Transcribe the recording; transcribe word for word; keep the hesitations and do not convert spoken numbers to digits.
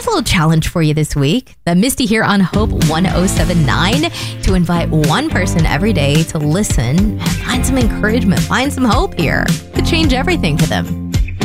a little challenge for you this week. The Misty here on Hope one oh seven point nine to invite one person every day to listen and find some encouragement, find some hope here. Could change everything for them.